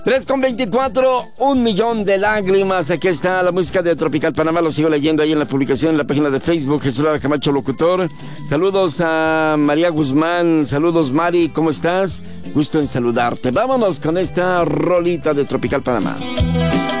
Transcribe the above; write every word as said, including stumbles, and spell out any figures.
tres con veinticuatro, un millón de lágrimas. Aquí está la música de Tropical Panamá. Lo sigo leyendo ahí en la publicación en la página de Facebook. Jesús Lara Camacho, locutor. Saludos a María Guzmán. Saludos, Mari. ¿Cómo estás? Gusto en saludarte. Vámonos con esta rolita de Tropical Panamá.